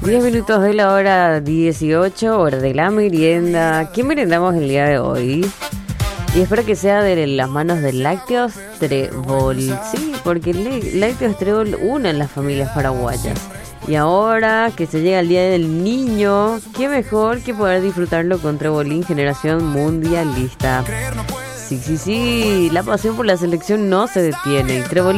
10 minutos de la hora 18, hora de la merienda. ¿Qué merendamos el día de hoy? Y espero que sea de las manos de Lácteos Trébol. Sí, porque Lácteos Trébol une las familias paraguayas. Y ahora que se llega el Día del Niño, qué mejor que poder disfrutarlo con Trebolín Generación Mundialista. Sí, la pasión por la selección no se detiene. Y Trebolín